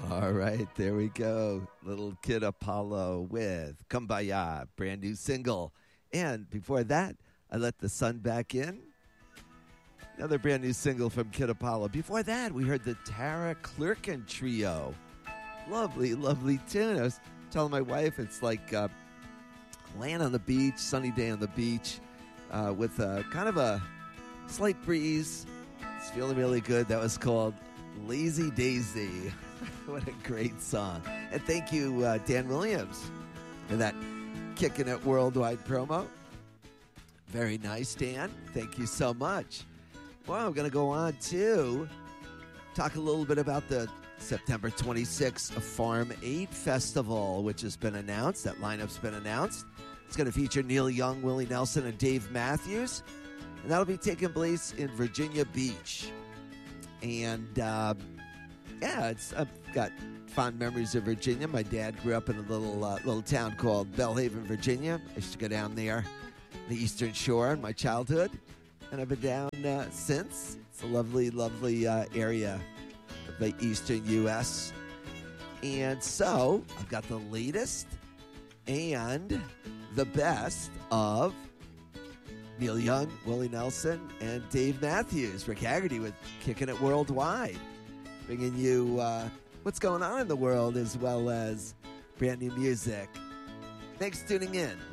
All right, there we go. Little Kid Apollo with Kumbaya, brand new single. And before that, I Let the Sun Back In. Another brand new single from Kid Apollo. Before that, we heard the Tara Clerkin Trio. Lovely, lovely tune. I was telling my wife it's like laying on the beach, sunny day on the beach, with kind of a slight breeze. It's feeling really good. That was called Lazy Daisy. What a great song. And thank you, Dan Williams, for that Kicking It Worldwide promo. Very nice, Dan. Thank you so much. Well, I'm going to go on to talk a little bit about the September 26th Farm Aid Festival, which has been announced. That lineup's been announced. It's going to feature Neil Young, Willie Nelson, and Dave Matthews. And that'll be taking place in Virginia Beach. And, I've got fond memories of Virginia. My dad grew up in a little town called Bellhaven, Virginia. I used to go down there, the Eastern Shore, in my childhood. And I've been down since. It's a lovely, lovely area of the eastern U.S. And so I've got the latest and the best of Neil Young, Willie Nelson, and Dave Matthews. Rick Haggerty with Kicking It Worldwide, bringing you what's going on in the world as well as brand new music. Thanks for tuning in.